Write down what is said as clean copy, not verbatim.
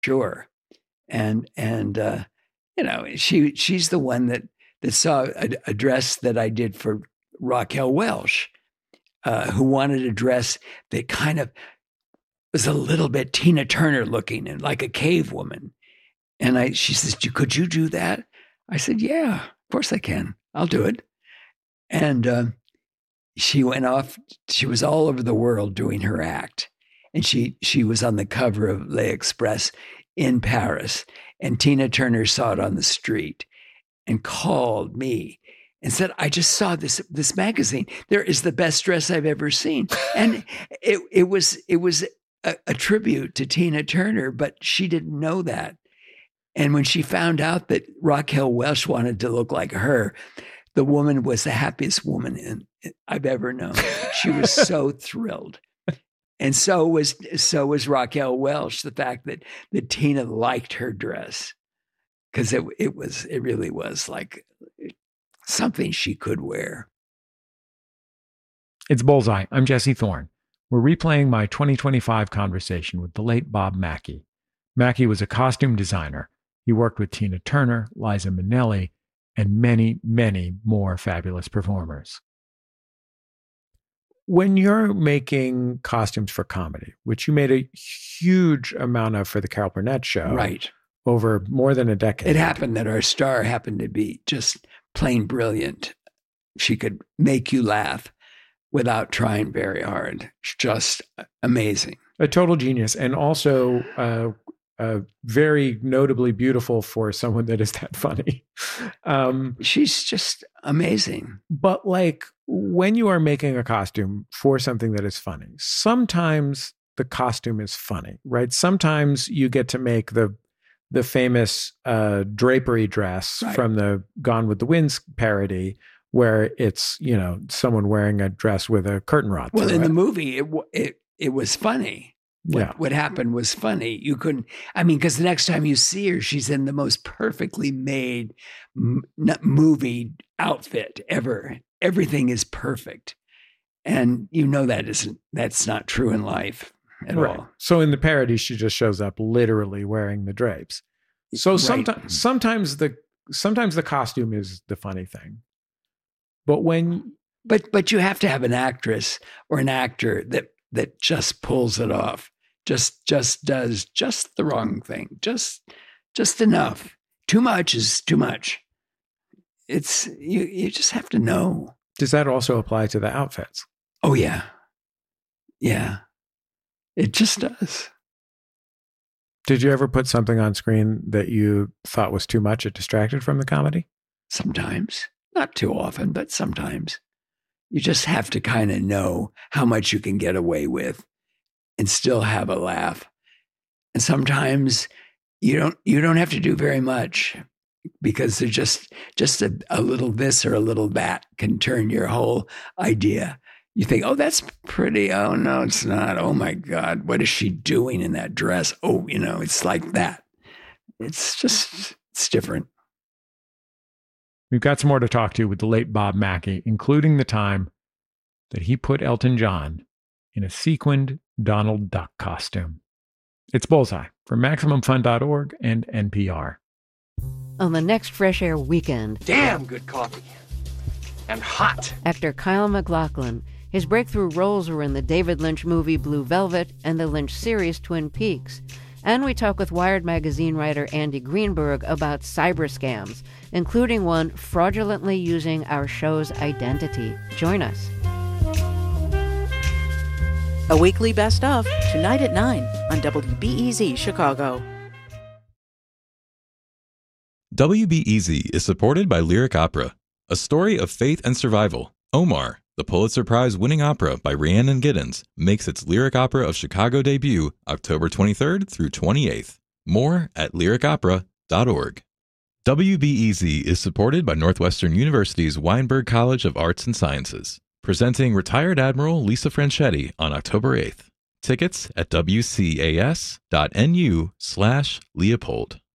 sure. And she's the one that saw a dress that I did for Raquel Welch, who wanted a dress that kind of was a little bit Tina Turner looking and like a cave woman. And she says, could you do that? I said, yeah, of course I can. I'll do it. And she went off. She was all over the world doing her act. And she was on the cover of L'Express in Paris. And Tina Turner saw it on the street and called me and said, I just saw this magazine. There is the best dress I've ever seen. And it was a tribute to Tina Turner, but she didn't know that. And when she found out that Raquel Welch wanted to look like her, the woman was the happiest woman I've ever known. She was so thrilled. And so was Raquel Welch, the fact that Tina liked her dress, because it really was like something she could wear. It's Bullseye. I'm Jesse Thorne. We're replaying my 2025 conversation with the late Bob Mackie. Mackie was a costume designer. He worked with Tina Turner, Liza Minnelli, and many, many more fabulous performers. When you're making costumes for comedy, which you made a huge amount of for the Carol Burnett show, right, over more than a decade. It happened that our star happened to be just plain brilliant. She could make you laugh without trying very hard. Just amazing. A total genius, and also very notably beautiful for someone that is that funny. She's just amazing. But like when you are making a costume for something that is funny, sometimes the costume is funny, right? Sometimes you get to make the famous drapery dress from the Gone with the Wind parody, where it's, someone wearing a dress with a curtain rod. Well, in the movie, it was funny. Yeah. What happened was funny. You couldn't, because the next time you see her, she's in the most perfectly made movie outfit ever. Everything is perfect. And that's not true in life at all. So in the parody, she just shows up literally wearing the drapes. So sometimes the costume is the funny thing. But you have to have an actress or an actor that just pulls it off, just does just the wrong thing, just enough. Too much is too much. It's you just have to know. Does that also apply to the outfits? Oh yeah, it just does. Did you ever put something on screen that you thought was too much? It distracted from the comedy? Sometimes, not too often, but sometimes. You just have to kind of know how much you can get away with and still have a laugh. And sometimes you don't have to do very much, because there's just a little this or a little that can turn your whole idea. You think, oh, that's pretty. Oh, no, it's not. Oh, my God, what is she doing in that dress? Oh, it's like that. It's different. We've got some more to talk to with the late Bob Mackie, including the time that he put Elton John in a sequined Donald Duck costume. It's Bullseye from MaximumFun.org and NPR. On the next Fresh Air weekend. Damn good coffee. And hot. Actor Kyle MacLachlan. His breakthrough roles were in the David Lynch movie Blue Velvet and the Lynch series Twin Peaks. And we talk with Wired magazine writer Andy Greenberg about cyber scams, including one fraudulently using our show's identity. Join us. A weekly best of, tonight at 9 on WBEZ Chicago. WBEZ is supported by Lyric Opera, a story of faith and survival. Omar, the Pulitzer Prize-winning opera by Rhiannon Giddens, makes its Lyric Opera of Chicago debut October 23rd through 28th. More at lyricopera.org. WBEZ is supported by Northwestern University's Weinberg College of Arts and Sciences, presenting retired Admiral Lisa Franchetti on October 8th. Tickets at wcas.nu/Leopold.